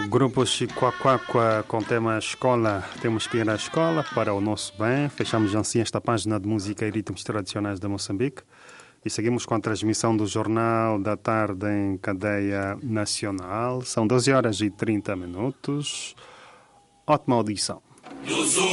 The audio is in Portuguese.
Grupo Chicoacoa com tema Escola. Temos que ir à escola para o nosso bem. Fechamos assim esta página de música e ritmos tradicionais de Moçambique. E seguimos com a transmissão do Jornal da Tarde em cadeia nacional. São 12 horas e 30 minutos. Ótima audição.